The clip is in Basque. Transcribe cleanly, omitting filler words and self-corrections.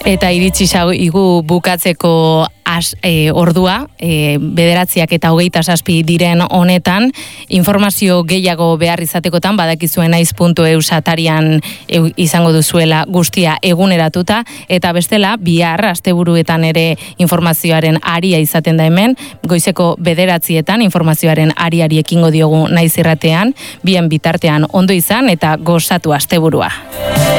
Eta iritsi zaigu bukatzeko ordua, 9:27 diren honetan, informazio gehiago behar izatekotan, badakizuen naiz.eus atarian izango duzuela guztia eguneratuta, eta bestela, bihar, asteburuetan ere informazioaren aria izaten da hemen, goizeko 9:00 informazioaren ariari ekingo diogu naiz irratean, bien bitartean ondo izan eta gozatu asteburua.